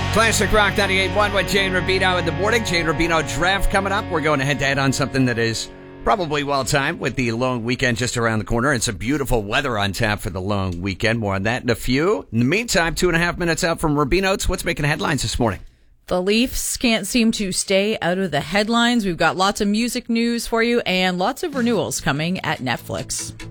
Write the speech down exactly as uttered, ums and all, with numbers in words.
Classic Rock ninety-eight point one with Jane Rubino in the morning. Jane Rubino draft coming up. We're going head to head on something that is probably well timed with the long weekend just around the corner. It's a beautiful weather on tap for the long weekend. More on that in a few. In the meantime, two and a half minutes out from Rubino's. What's making headlines this morning? The Leafs can't seem to stay out of the headlines. We've got lots of music news for you and lots of renewals coming at Netflix.